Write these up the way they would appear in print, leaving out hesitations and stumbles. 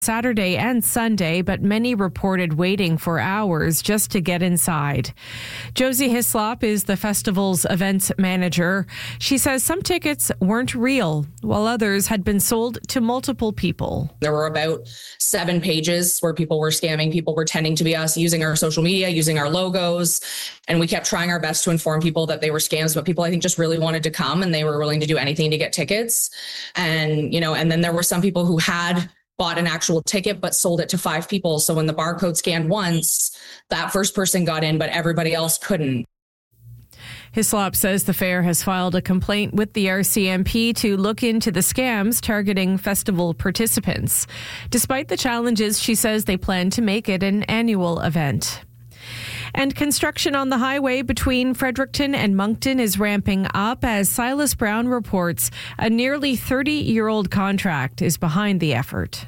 Saturday and Sunday, but many reported waiting for hours just to get inside. Josie Hislop is the festival's events manager. She says some tickets weren't real, while others had been sold to multiple people. There were about 7 pages where people were scamming, people pretending to be us, using our social media, using our logos. And we kept trying our best to inform people that they were scams, but people, I think, just really wanted to come and they were willing to do anything to get tickets. And, and then there were some people who had bought an actual ticket, but sold it to 5 people. So when the barcode scanned once, that first person got in, but everybody else couldn't. Hislop says the fair has filed a complaint with the RCMP to look into the scams targeting festival participants. Despite the challenges, she says they plan to make it an annual event. And construction on the highway between Fredericton and Moncton is ramping up as Silas Brown reports a nearly 30-year-old contract is behind the effort.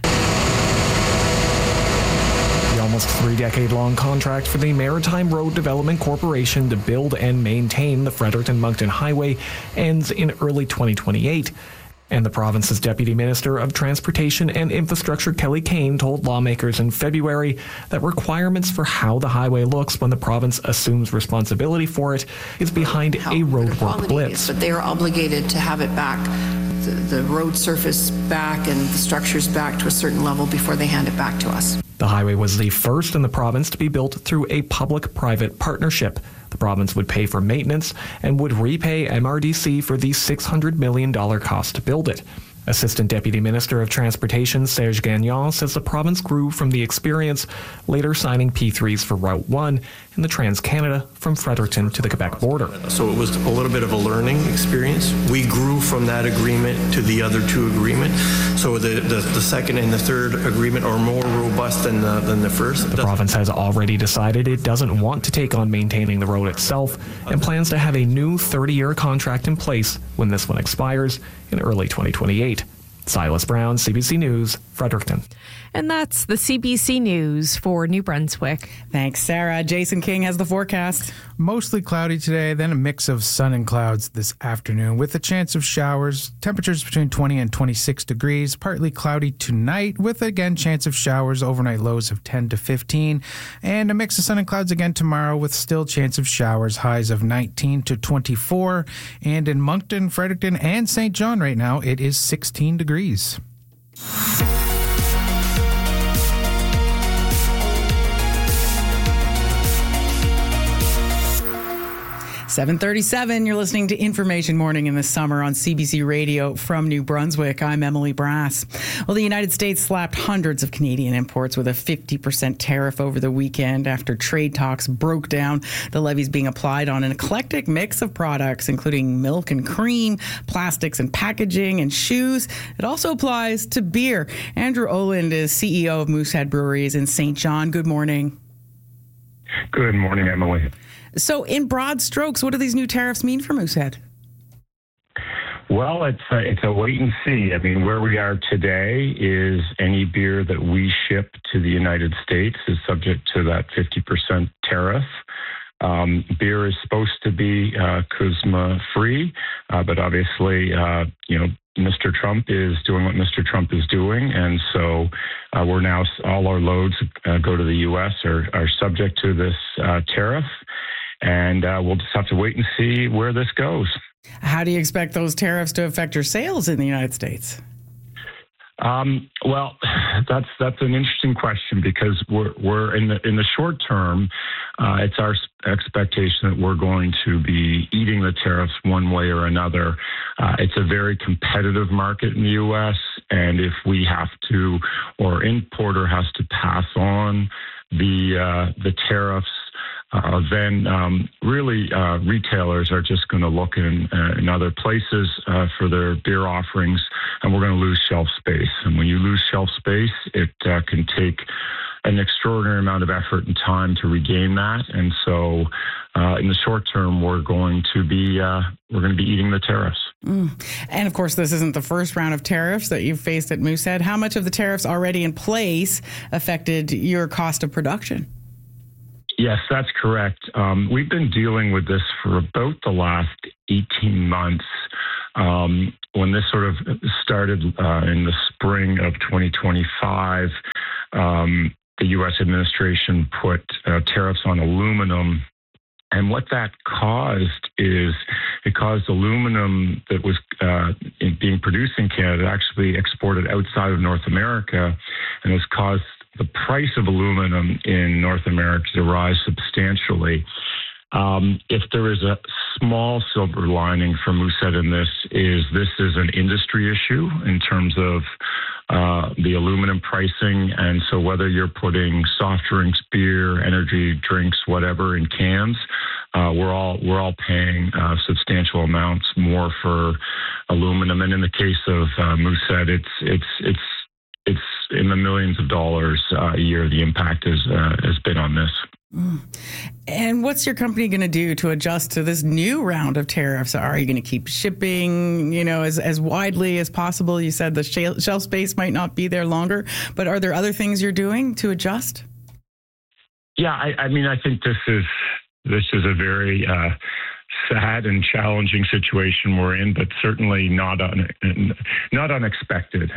The almost 3-decade-long contract for the Maritime Road Development Corporation to build and maintain the Fredericton-Moncton Highway ends in early 2028. And the province's Deputy Minister of Transportation and Infrastructure, Kelly Kane, told lawmakers in February that requirements for how the highway looks when the province assumes responsibility for it is behind a roadwork blitz. But they are obligated to have it back, the road surface back and the structures back to a certain level before they hand it back to us. The highway was the first in the province to be built through a public-private partnership. The province would pay for maintenance and would repay MRDC for the $600 million cost to build it. Assistant Deputy Minister of Transportation Serge Gagnon says the province grew from the experience, later signing P3s for Route 1 and the Trans-Canada from Fredericton to the Quebec border. So it was a little bit of a learning experience. We grew from that agreement to the other 2 agreements. So the second and the third agreement are more robust than the first. The province has already decided it doesn't want to take on maintaining the road itself and plans to have a new 30-year contract in place when this one expires in early 2028. Silas Brown, CBC News, Fredericton. And that's the CBC News for New Brunswick. Thanks, Sarah. Jason King has the forecast. Mostly cloudy today, then a mix of sun and clouds this afternoon with a chance of showers. Temperatures between 20 and 26 degrees. Partly cloudy tonight with, again, chance of showers. Overnight lows of 10 to 15. And a mix of sun and clouds again tomorrow with still chance of showers. Highs of 19 to 24. And in Moncton, Fredericton, and St. John right now, it is 16 degrees. 7:37, you're listening to Information Morning in the Summer on CBC Radio from New Brunswick. I'm Emily Brass. Well, the United States slapped hundreds of Canadian imports with a 50% tariff over the weekend after trade talks broke down. The levy's being applied on an eclectic mix of products, including milk and cream, plastics and packaging, and shoes. It also applies to beer. Andrew Oland is CEO of Moosehead Breweries in St. John. Good morning. Good morning, Emily. So in broad strokes, what do these new tariffs mean for Moosehead? Well, it's a wait and see. I mean, where we are today is any beer that we ship to the United States is subject to that 50% tariff. Beer is supposed to be CUSMA free, but obviously, Mr. Trump is doing what Mr. Trump is doing, and so we're now, all our loads go to the U.S. are subject to this tariff, and we'll just have to wait and see where this goes. How do you expect those tariffs to affect your sales in the United States? Well, that's an interesting question because we're in the short term, it's our expectation that we're going to be eating the tariffs one way or another. It's a very competitive market in the U.S., and if we have to, or importer has to pass on the tariffs, then really retailers are just going to look in other places for their beer offerings, and we're going to lose shelf space. And when you lose shelf space, it can take an extraordinary amount of effort and time to regain that. And so in the short term, we're going to be eating the tariffs. And of course, this isn't the first round of tariffs that you've faced at Moosehead. How much of the tariffs already in place affected your cost of production? Yes, that's correct. We've been dealing with this for about the last 18 months. when this sort of started in the spring of 2025, the U.S. administration put tariffs on aluminum. And what that caused is it caused aluminum that was being produced in Canada actually exported outside of North America, and has caused the price of aluminum in North America to rise substantially. If there is a small silver lining for Moosehead in this is an industry issue in terms of the aluminum pricing. And so whether you're putting soft drinks, beer, energy drinks, whatever in cans, we're all paying substantial amounts more for aluminum. And in the case of Moosehead, it's in the millions of dollars a year. The impact has been on this. And what's your company going to do to adjust to this new round of tariffs? Are you going to keep shipping, as widely as possible? You said the shelf space might not be there longer, but are there other things you're doing to adjust? Yeah, I mean, I think this is a very sad and challenging situation we're in, but certainly not unexpected.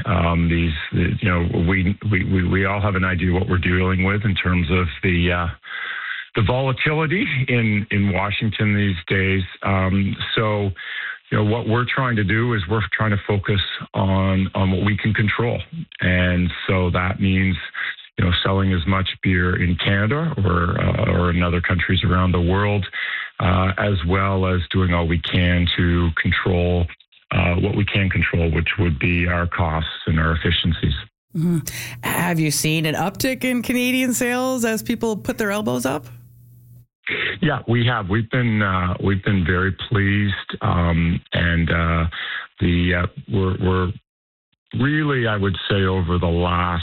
We all have an idea what we're dealing with in terms of the volatility in Washington these days. So what we're trying to do is we're trying to focus on what we can control, and so that means selling as much beer in Canada or in other countries around the world, as well as doing all we can to control what we can control, which would be our costs and our efficiencies. Mm-hmm. Have you seen an uptick in Canadian sales as people put their elbows up? Yeah, we have. We've been very pleased, we're really, I would say, over the last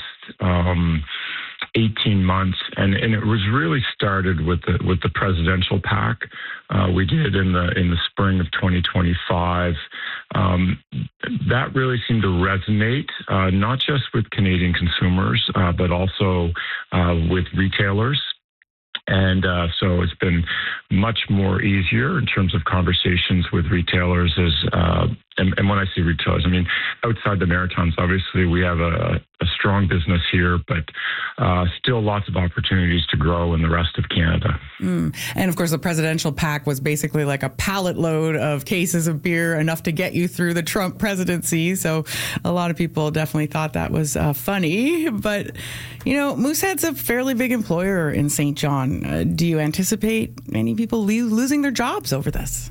18 months, and it was really started with the presidential PAC we did in the spring of 2025. That really seemed to resonate not just with Canadian consumers, but also with retailers. And so it's been much more easier in terms of conversations with retailers. And when I say retailers, I mean outside the Maritimes. Obviously, we have a strong business here, but still lots of opportunities to grow in the rest of Canada. And of course, the presidential PAC was basically like a pallet load of cases of beer, enough to get you through the Trump presidency. So a lot of people definitely thought that was funny. But, Moosehead's a fairly big employer in St. John. Do you anticipate many people losing their jobs over this?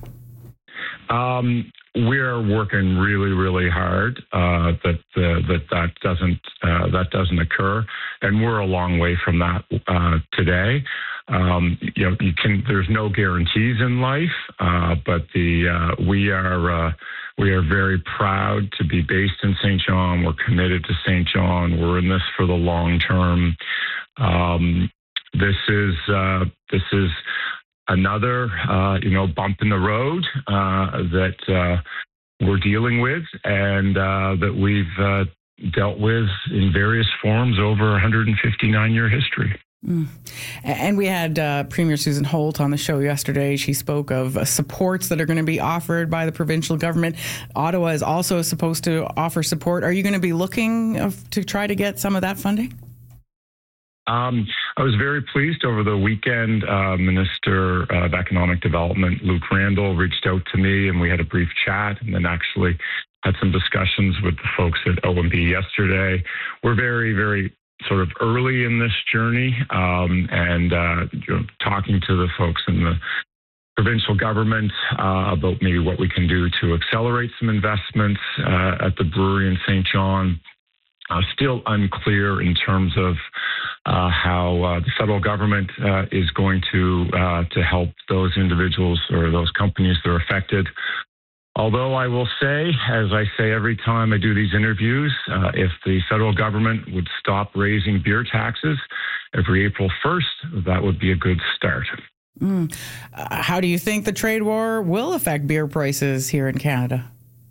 We're working really, really hard that doesn't occur, and we're a long way from that today. There's no guarantees in life, but we are very proud to be based in St. John. We're committed to St. John. We're in this for the long term. This is another, bump in the road that we're dealing with, and that we've dealt with in various forms over a 159-year history. And we had Premier Susan Holt on the show yesterday. She spoke of supports that are going to be offered by the provincial government. Ottawa is also supposed to offer support. Are you going to be looking to try to get some of that funding? I was very pleased over the weekend. Minister of Economic Development, Luke Randall, reached out to me, and we had a brief chat, and then actually had some discussions with the folks at OMB yesterday. We're very, very sort of early in this journey, and talking to the folks in the provincial government about maybe what we can do to accelerate some investments at the brewery in St. John. Still unclear in terms of how the federal government is going to help those individuals or those companies that are affected. Although I will say, as I say every time I do these interviews, if the federal government would stop raising beer taxes every April 1st, that would be a good start. How do you think the trade war will affect beer prices here in Canada?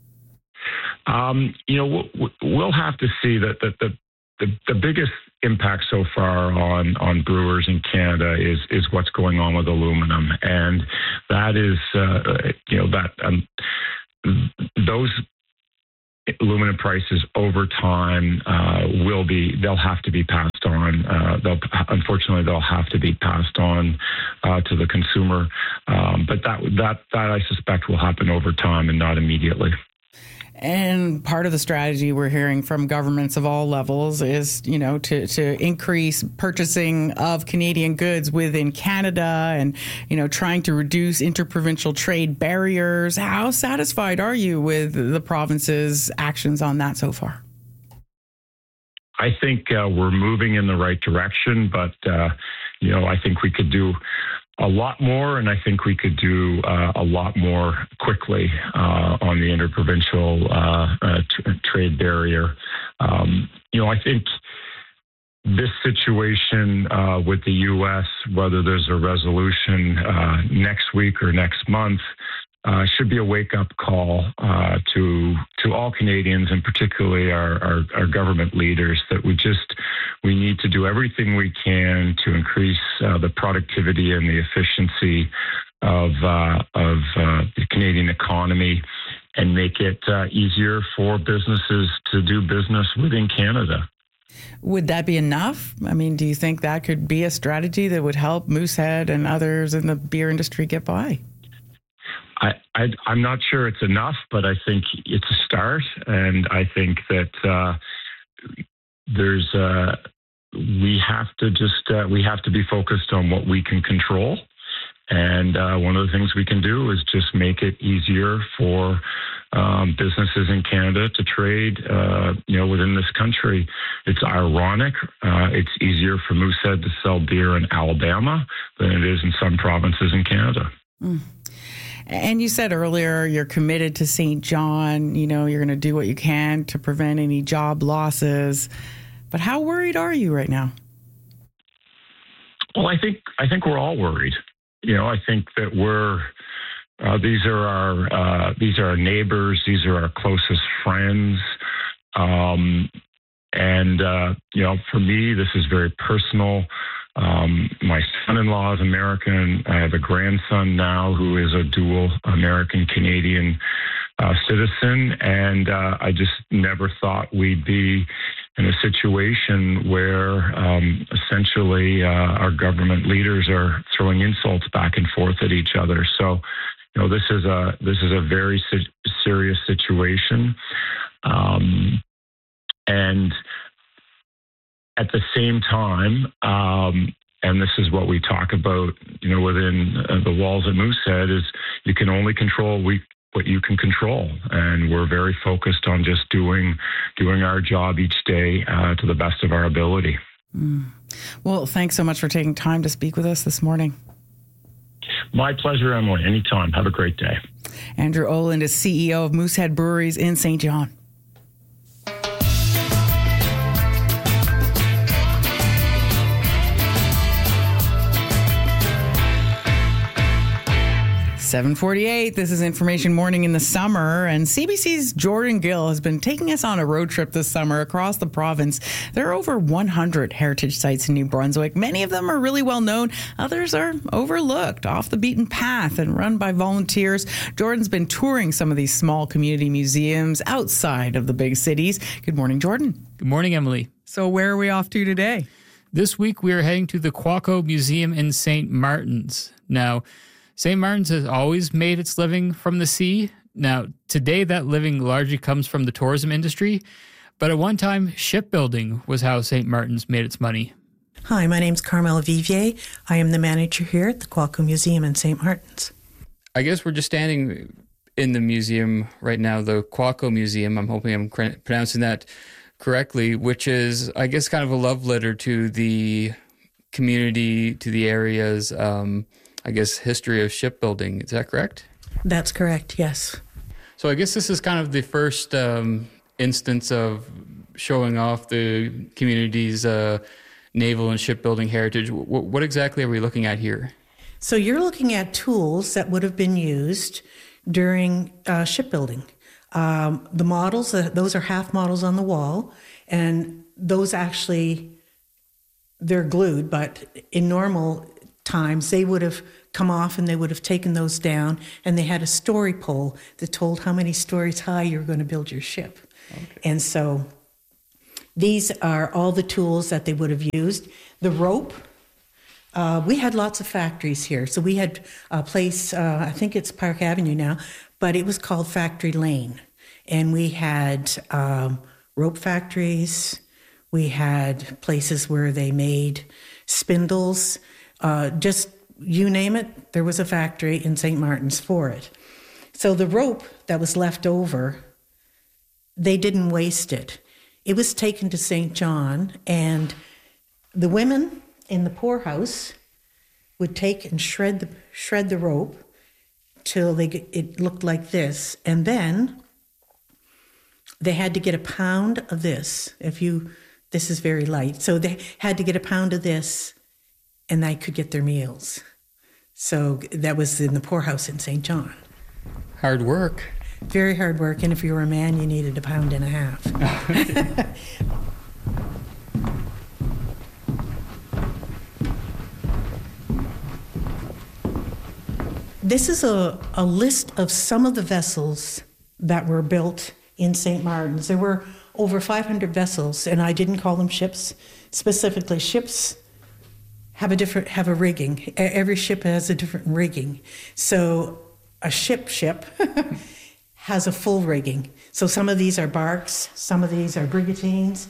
We'll have to see that the biggest impact so far on brewers in Canada is what's going on with aluminum, and that is those aluminum prices over time they'll have to be passed on. Unfortunately, they'll have to be passed on to the consumer. But that I suspect will happen over time and not immediately. And part of the strategy we're hearing from governments of all levels is, to increase purchasing of Canadian goods within Canada and, trying to reduce interprovincial trade barriers. How satisfied are you with the province's actions on that so far? I think we're moving in the right direction, but, I think we could do a lot more, and I think we could do a lot more quickly on the interprovincial trade barrier. I think this situation with the U.S., whether there's a resolution next week or next month, should be a wake-up call to all Canadians, and particularly our government leaders, that we need to do everything we can to increase the productivity and the efficiency of the Canadian economy and make it easier for businesses to do business within Canada. Would that be enough? I mean, do you think that could be a strategy that would help Moosehead and others in the beer industry get by? I'm not sure it's enough, but I think it's a start, and I think that we have to be focused on what we can control, and one of the things we can do is just make it easier for businesses in Canada to trade, within this country. It's ironic. It's easier for Moosehead to sell beer in Alabama than it is in some provinces in Canada. Mm. And you said earlier you're committed to St. John. You're going to do what you can to prevent any job losses. But how worried are you right now? Well, I think we're all worried. I think that these are our neighbors. These are our closest friends. For me, this is very personal. My son-in-law is American. I have a grandson now who is a dual American-Canadian citizen, and I just never thought we'd be in a situation where essentially our government leaders are throwing insults back and forth at each other. So, this is a very serious situation, and at the same time, and this is what we talk about, within the walls at Moosehead, is you can only control what you can control, and we're very focused on just doing our job each day to the best of our ability. Well, thanks so much for taking time to speak with us this morning. My pleasure, Emily. Anytime. Have a great day. Andrew Oland is CEO of Moosehead Breweries in St. John. .748. This is Information Morning in the Summer, and CBC's Jordan Gill has been taking us on a road trip this summer across the province. There are over 100 heritage sites in New Brunswick. Many of them are really well known. Others are overlooked, off the beaten path, and run by volunteers. Jordan's been touring some of these small community museums outside of the big cities. Good morning, Jordan. Good morning, Emily. So where are we off to today? This week we are heading to the Quaco Museum in St. Martin's. Now, St. Martin's has always made its living from the sea. Now, today that living largely comes from the tourism industry, but at one time, shipbuilding was how St. Martin's made its money. Hi, my name's Carmel Vivier. I am the manager here at the Quaco Museum in St. Martin's. I guess we're just standing in the museum right now, the Quaco Museum. I'm hoping I'm pronouncing that correctly, which is, I guess, kind of a love letter to the community, to the area's history of shipbuilding. Is that correct? That's correct, yes. So I guess this is kind of the first instance of showing off the community's naval and shipbuilding heritage. What exactly are we looking at here? So you're looking at tools that would have been used during shipbuilding. The models, those are half models on the wall, and those actually, they're glued, but in normal times they would have come off and they would have taken those down, and they had a story pole that told how many stories high you were going to build your ship. Okay. And so these are all the tools that they would have used. The rope, we had lots of factories here. So we had a place, I think it's Park Avenue now, but it was called Factory Lane. And we had rope factories. We had places where they made spindles. Just you name it, there was a factory in St. Martin's for it. So the rope that was left over, they didn't waste it. It was taken to St. John, and the women in the poorhouse would take and shred the rope till it looked like this, and then they had to get a pound of this. This is very light, so they had to get a pound of this, and they could get their meals. So that was in the poorhouse in St. John. Hard work. Very hard work, and if you were a man, you needed a pound and a half. This is a list of some of the vessels that were built in St. Martin's. There were over 500 vessels, and I didn't call them ships specifically. Ships have a rigging. Every ship has a different rigging. So a ship has a full rigging. So some of these are barks, some of these are brigantines.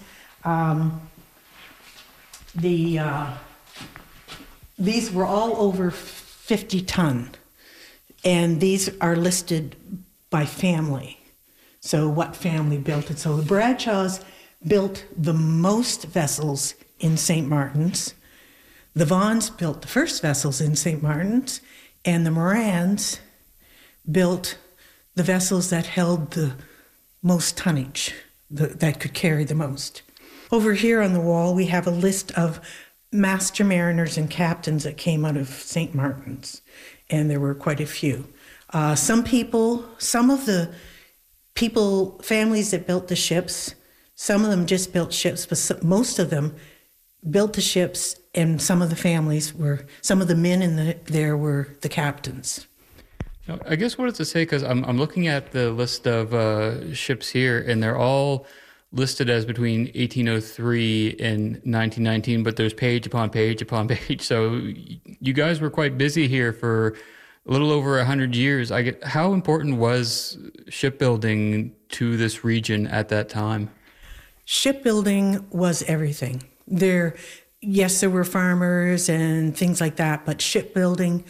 These were all over 50 ton, and these are listed by family. So what family built it? So the Bradshaws built the most vessels in St. Martin's. The Vaughns built the first vessels in St. Martin's, and the Morans built the vessels that held the most tonnage, that could carry the most. Over here on the wall, we have a list of master mariners and captains that came out of St. Martin's, and there were quite a few. Some of the families that built the ships, some of them just built ships, but most of them built the ships, and some of the men there were the captains. I guess what does it say? Because I'm looking at the list of ships here, and they're all listed as between 1803 and 1919, but there's page upon page upon page. So you guys were quite busy here for a little over 100 years. How important was shipbuilding to this region at that time? Shipbuilding was everything. There were farmers and things like that, but shipbuilding,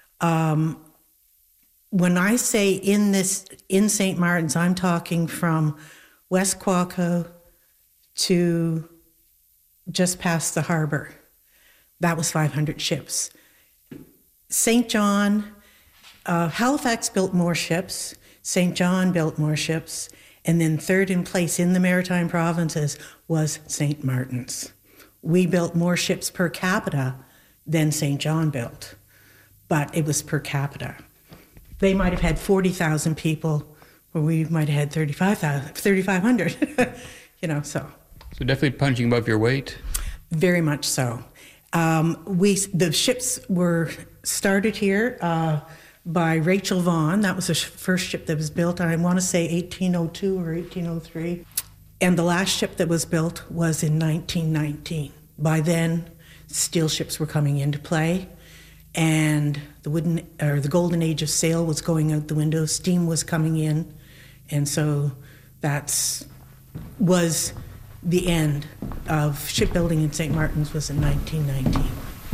when I say in St. Martin's, I'm talking from West Quaco to just past the harbor. That was 500 ships. St. John, Halifax built more ships. St. John built more ships. And then third in place in the Maritime Provinces was St. Martin's. We built more ships per capita than St. John built, but it was per capita. They might have had 40,000 people, or we might have had 3,500, so. So definitely punching above your weight. Very much so. The ships were started here by Rachel Vaughan. That was the first ship that was built, I want to say 1802 or 1803. And the last ship that was built was in 1919. By then, steel ships were coming into play, and the golden age of sail was going out the window. Steam was coming in, and so that was the end of shipbuilding in St. Martin's was in 1919.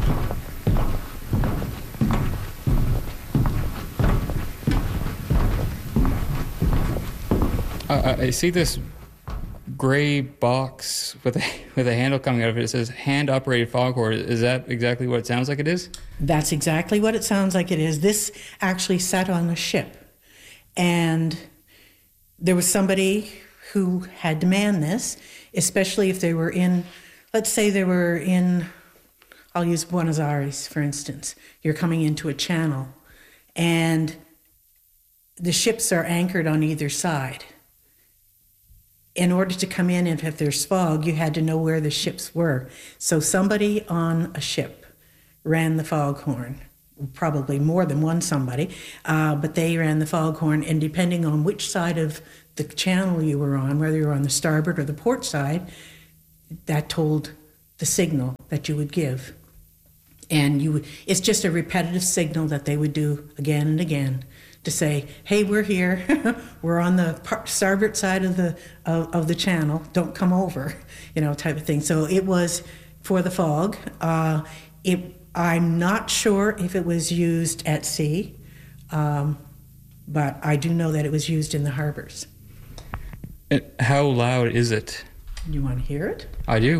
I see this gray box with a handle coming out of it. It says hand-operated foghorn. Is that exactly what it sounds like it is? That's exactly what it sounds like it is. This actually sat on a ship, and there was somebody who had to man this, especially if they were in, let's say they were in, I'll use Buenos Aires, for instance. You're coming into a channel, and the ships are anchored on either side. In order to come in, and if there's fog, you had to know where the ships were. So somebody on a ship ran the foghorn, probably more than one somebody, but they ran the foghorn, and depending on which side of the channel you were on, whether you were on the starboard or the port side, that told the signal that you would give. And it's just a repetitive signal that they would do again and again to say, hey, we're here, we're on the starboard side of the channel, don't come over, type of thing. So it was for the fog. I'm not sure if it was used at sea, but I do know that it was used in the harbors. And how loud is it? You want to hear it? I do.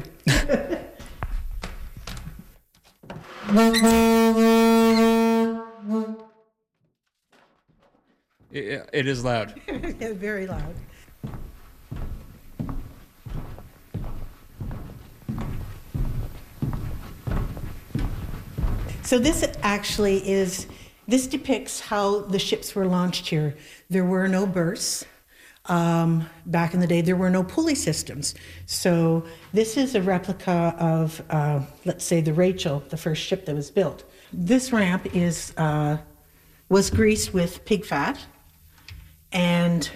It is loud. Yeah, very loud. So this depicts how the ships were launched here. There were no berths. Back in the day, there were no pulley systems. So this is a replica of, let's say, the Rachel, the first ship that was built. This ramp was greased with pig fat, and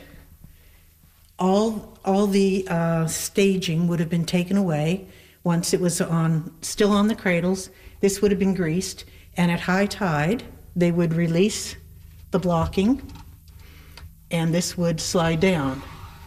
all the staging would have been taken away once it was still on the cradles. This would have been greased, and at high tide, they would release the blocking, and this would slide down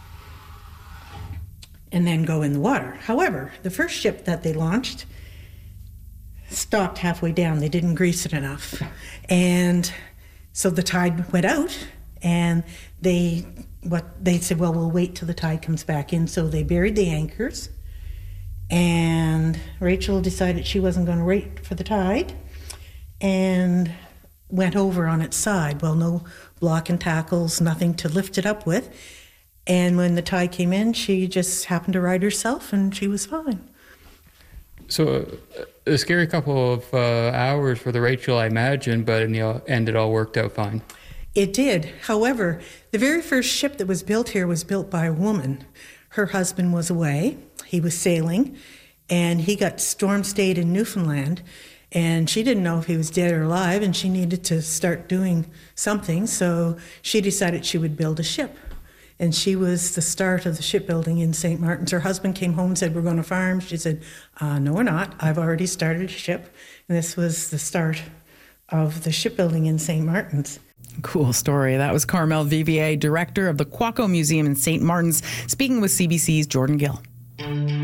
and then go in the water. However, the first ship that they launched stopped halfway down. They didn't grease it enough. And so the tide went out, and they said, well, we'll wait till the tide comes back in. So they buried the anchors, and Rachel decided she wasn't going to wait for the tide and went over on its side. Well, no block and tackles, nothing to lift it up with. And when the tide came in, she just happened to ride herself, and she was fine. So a scary couple of hours for the Rachel, I imagine, but in the end, it all worked out fine. It did. However, the very first ship that was built here was built by a woman. Her husband was away. He was sailing, and he got storm-stayed in Newfoundland, and she didn't know if he was dead or alive, and she needed to start doing something, so she decided she would build a ship. And she was the start of the shipbuilding in St. Martin's. Her husband came home and said, we're going to farm. She said, no, we're not. I've already started a ship. And this was the start of the shipbuilding in St. Martin's. Cool story. That was Carmel Vivier, director of the Quaco Museum in St. Martin's, speaking with CBC's Jordan Gill.